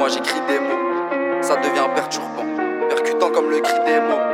j'écris des mots. Ça devient perturbant, percutant comme le cri des mots.